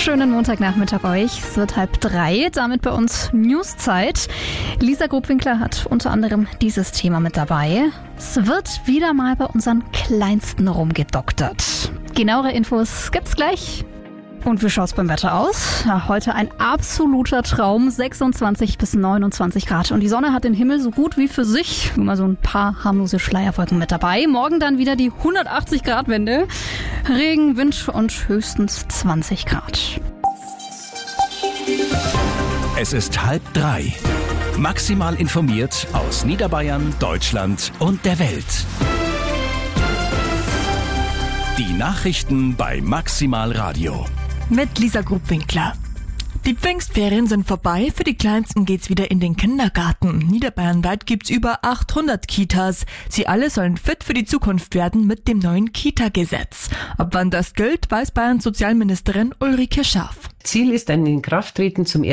Schönen Montagnachmittag euch. Es wird 2:30, damit bei uns Newszeit. Lisa Grubwinkler hat unter anderem dieses Thema mit dabei. Es wird wieder mal bei unseren Kleinsten rumgedoktert. Genauere Infos gibt's gleich. Und wie schaut's beim Wetter aus? Ja, heute ein absoluter Traum, 26 bis 29 Grad. Und die Sonne hat den Himmel so gut wie für sich. Nur mal so ein paar harmlose Schleierwolken mit dabei. Morgen dann wieder die 180-Grad-Wende. Regen, Wind und höchstens 20 Grad. Es ist 2:30. Maximal informiert aus Niederbayern, Deutschland und der Welt. Die Nachrichten bei Maximal Radio. Mit Lisa Grubwinkler. Die Pfingstferien sind vorbei, für die Kleinsten geht's wieder in den Kindergarten. Niederbayernweit gibt's über 800 Kitas. Sie alle sollen fit für die Zukunft werden mit dem neuen Kita-Gesetz. Ab wann das gilt, weiß Bayerns Sozialministerin Ulrike Schaaf. Ziel ist ein Inkrafttreten zum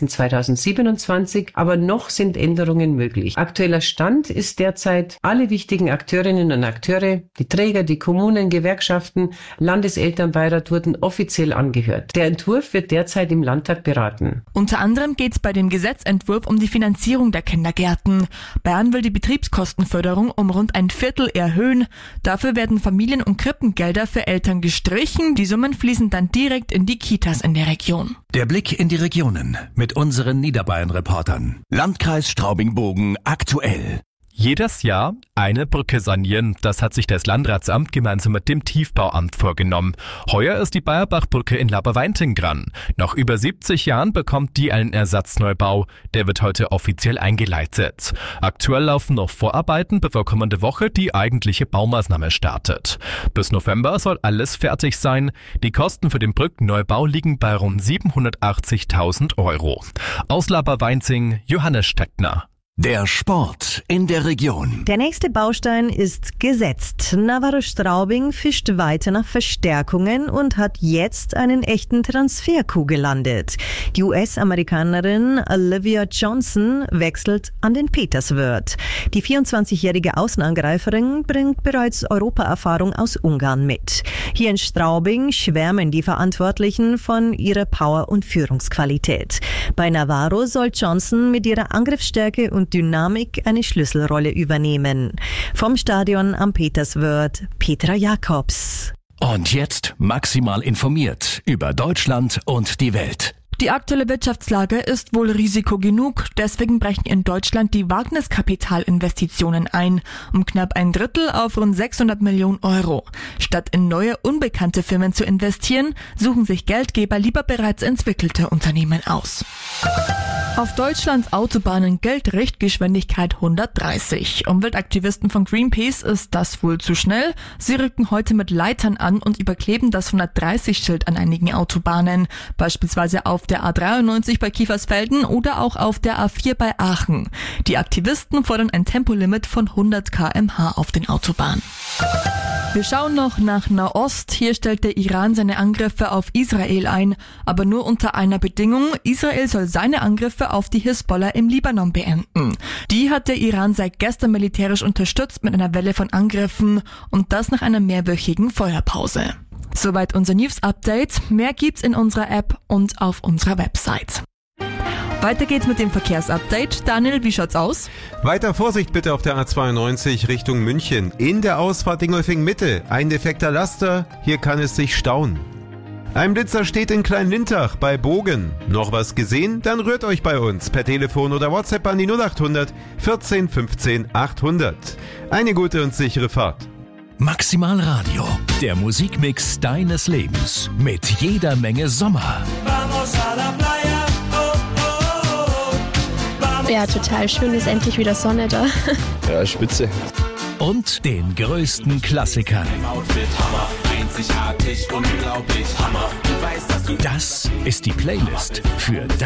01.01.2027, aber noch sind Änderungen möglich. Aktueller Stand ist derzeit, alle wichtigen Akteurinnen und Akteure, die Träger, die Kommunen, Gewerkschaften, Landeselternbeirat wurden offiziell angehört. Der Entwurf wird derzeit im Landtag beraten. Unter anderem geht's bei dem Gesetzentwurf um die Finanzierung der Kindergärten. Bayern will die Betriebskostenförderung um rund 1/4 erhöhen. Dafür werden Familien- und Krippengelder für Eltern gestrichen. Die Summen fließen dann direkt in die Kitas in der Region. Der Blick in die Regionen mit unseren Niederbayern-Reportern. Landkreis Straubing-Bogen aktuell. Jedes Jahr eine Brücke sanieren, das hat sich das Landratsamt gemeinsam mit dem Tiefbauamt vorgenommen. Heuer ist die Bayerbachbrücke in Laberweinting dran. Nach über 70 Jahren bekommt die einen Ersatzneubau. Der wird heute offiziell eingeleitet. Aktuell laufen noch Vorarbeiten, bevor kommende Woche die eigentliche Baumaßnahme startet. Bis November soll alles fertig sein. Die Kosten für den Brückenneubau liegen bei rund 780.000 €. Aus Laberweinting, Johannes Steckner. Der Sport in der Region. Der nächste Baustein ist gesetzt. Navarra Straubing fischt weiter nach Verstärkungen und hat jetzt einen echten Transfer-Coup gelandet. Die US-Amerikanerin Olivia Johnson wechselt an den Peterswörth. Die 24-jährige Außenangreiferin bringt bereits Europaerfahrung aus Ungarn mit. Hier in Straubing schwärmen die Verantwortlichen von ihrer Power- und Führungsqualität. Bei Navarro soll Johnson mit ihrer Angriffsstärke und Dynamik eine Schlüsselrolle übernehmen. Vom Stadion am Peterswörth, Petra Jakobs. Und jetzt maximal informiert über Deutschland und die Welt. Die aktuelle Wirtschaftslage ist wohl Risiko genug, deswegen brechen in Deutschland die Wagniskapitalinvestitionen ein, um knapp 1/3 auf rund 600 Millionen €. Statt in neue, unbekannte Firmen zu investieren, suchen sich Geldgeber lieber bereits entwickelte Unternehmen aus. Auf Deutschlands Autobahnen gilt Richtgeschwindigkeit 130. Umweltaktivisten von Greenpeace ist das wohl zu schnell. Sie rücken heute mit Leitern an und überkleben das 130-Schild an einigen Autobahnen, beispielsweise auf der A93 bei Kiefersfelden oder auch auf der A4 bei Aachen. Die Aktivisten fordern ein Tempolimit von 100 km/h auf den Autobahnen. Wir schauen noch nach Nahost. Hier stellt der Iran seine Angriffe auf Israel ein, aber nur unter einer Bedingung: Israel soll seine Angriffe auf die Hisbollah im Libanon beenden. Die hat der Iran seit gestern militärisch unterstützt mit einer Welle von Angriffen und das nach einer mehrwöchigen Feuerpause. Soweit unser News-Update. Mehr gibt's in unserer App und auf unserer Website. Weiter geht's mit dem Verkehrsupdate. Daniel, wie schaut's aus? Weiter Vorsicht bitte auf der A92 Richtung München. In der Ausfahrt Dingolfing Mitte ein defekter Laster. Hier kann es sich stauen. Ein Blitzer steht in Kleinlintach bei Bogen. Noch was gesehen? Dann rührt euch bei uns per Telefon oder WhatsApp an die 0800 14 15 800. Eine gute und sichere Fahrt. Maximal Radio, der Musikmix deines Lebens mit jeder Menge Sommer. Ja, total schön, ist endlich wieder Sonne da. Ja, spitze. Und den größten Klassikern. Einzigartig, unglaublich, Hammer. Du weißt, dass du. Das ist die Playlist für